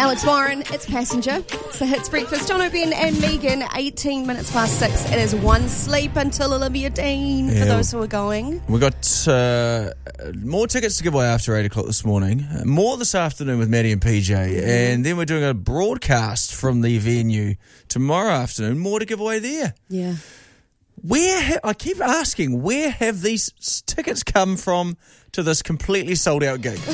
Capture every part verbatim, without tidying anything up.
Alex Warren, it's Passenger. It's the Hits Breakfast. John O'Ben and Megan, eighteen minutes past six. It is one sleep until Olivia Dean, for Yeah. those who are going. We got uh, more tickets to give away after eight o'clock this morning. Uh, more this afternoon with Maddie and P J. Mm-hmm. And then we're doing a broadcast from the venue tomorrow afternoon. More to give away there. Yeah. Where ha- I keep asking, where have these s- tickets come from to this completely sold out gig?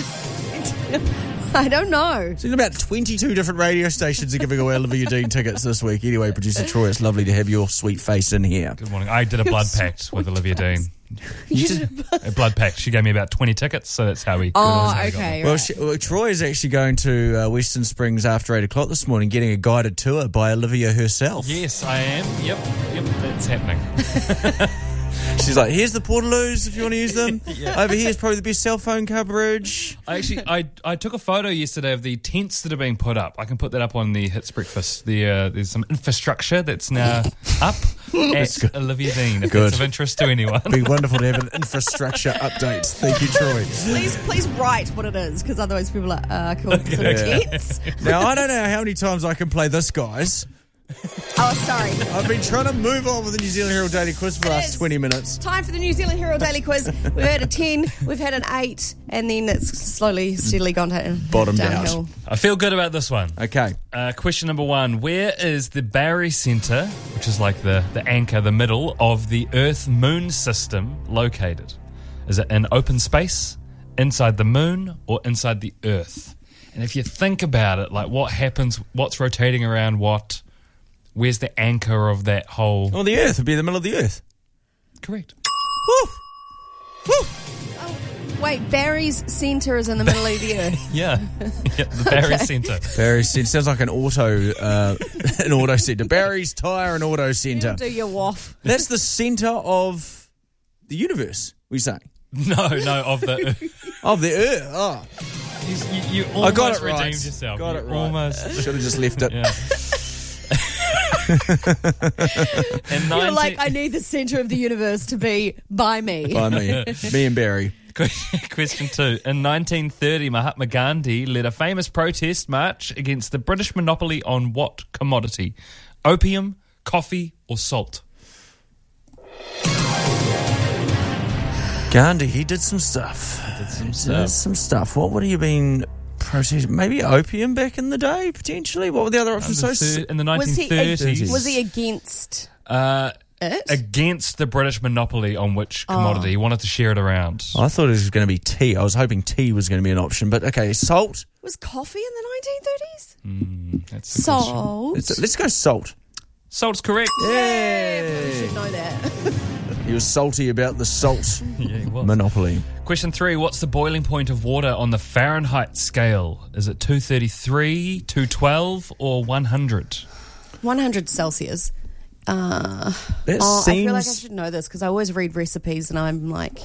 I don't know. Seen about twenty-two different radio stations are giving away Olivia Dean tickets this week. Anyway, producer Troy, it's lovely to have your sweet face in here. Good morning. I did a blood pact with Olivia Dean. You did A blood pact. She gave me about twenty tickets, so that's how we. Oh, that's how we got okay. them. Well, right. she, well, Troy is actually going to uh, Western Springs after eight o'clock this morning, getting a guided tour by Olivia herself. Yes, I am. Yep, yep, that's happening. She's like, here's the Portaloos if you want to use them. Yeah. Over here is probably the best cell phone coverage. I actually, I, I took a photo yesterday of the tents that are being put up. I can put that up on the Hits Breakfast. The, uh, there's some infrastructure that's now up at Olivia Dean, if Good. that's of interest to anyone. It'd be wonderful to have an infrastructure update. Thank you, Troy. Please, please write what it is, because otherwise people are, uh, cool. So Yeah. tense. Now, I don't know how many times I can play this, guys. Oh, sorry. I've been trying to move on with the New Zealand Herald Daily Quiz for the It last is. twenty minutes. Time for the New Zealand Herald Daily Quiz. We've had a ten, we've had an eight, and then it's slowly, steadily gone down, Bottomed out. downhill. I feel good about this one. Okay. Uh, question number one. Where is the Barry Centre, which is like the, the anchor, the middle of the Earth-Moon system, located? Is it in open space, inside the moon, or inside the Earth? And if you think about it, like what happens, what's rotating around what, where's the anchor of that whole... Well, the Earth would be in the middle of the Earth. Correct. Woo! Woo! Wait, Barry's centre is in the middle of the earth. Yeah. yeah the Barry Okay. Centre. Barry Centre sounds like an auto, uh, an auto centre. Barry's Tyre and Auto Centre. Do your waff. That's the centre of the universe. We say No, no, of the... of the Earth. Oh, You, you, you I got almost it right. redeemed yourself. Got You it right. Almost. Should have just left it. Yeah. In You're nineteen like, I need the centre of the universe to be by me. By me, me and Barry. Question two. In nineteen thirty, Mahatma Gandhi led a famous protest march against the British monopoly on what commodity? Opium, coffee, or salt? Gandhi, he did some stuff. Did some He stuff. did some stuff. What would he have been protesting? Maybe opium back in the day, potentially. What were the other options? In the, So thir- in the Was he, nineteen thirties. was he against uh, it? against the British monopoly on which commodity? He wanted to share it around. I thought it was going to be tea. I was hoping tea was going to be an option, but okay, salt. Was coffee in the nineteen thirties? Mm, that's the question. Salt. Let's, let's go salt. Salt's correct. You Yay! should know that. He was salty about the salt Yeah, he was. monopoly. Question three. What's the boiling point of water on the Fahrenheit scale? Is it two thirty-three, two twelve, or one hundred? one hundred Celsius. Uh, That oh, I feel like I seems- should know this because I always read recipes and I'm like...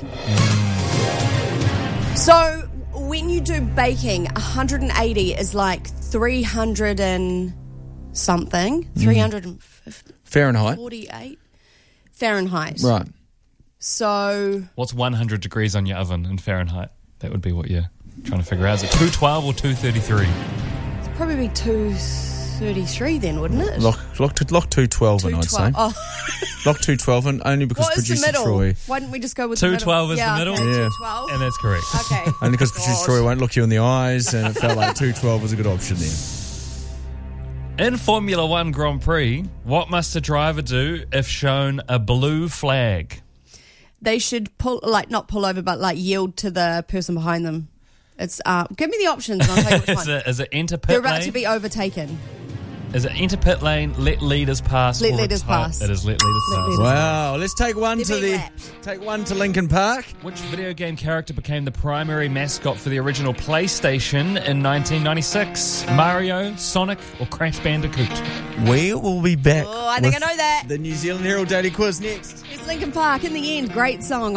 So, when you do baking, one hundred eighty is like three hundred and something. three hundred Fahrenheit. forty-eight Fahrenheit. Right. So, What's one hundred degrees on your oven in Fahrenheit? That would be what you're trying to figure out. Is it two twelve or two thirty-three? it'd probably be two thirty-three then, wouldn't it? Lock, lock, to, lock two twelve in, I'd say. Oh, Lock two twelve in, only because what is the producer middle? Troy... Why didn't we just go with the two middle? twelve is yeah, the middle? Okay, Yeah. two twelve. And that's correct. Okay. Only because producer God. Troy won't look you in the eyes, and it felt like two twelve was a good option then. In Formula One Grand Prix, what must a driver do if shown a blue flag? They should pull, like, not pull over, but like yield to the person behind them. It's uh, give me the options and I'll tell you which Is one. it, is it enter pit They're about lane? to be overtaken. Is it enter pit lane, let leaders pass? Let or leaders retire- pass. It is let leaders Let pass. leaders- Wow, let's take one They're to being the lapped. take one to Lincoln Park. Which video game character became the primary mascot for the original PlayStation in nineteen ninety-six? Mario, Sonic, or Crash Bandicoot? We will be back. Oh, I think with I know that. The New Zealand Herald Daily Quiz next. It's Linkin Park in the end. Great song.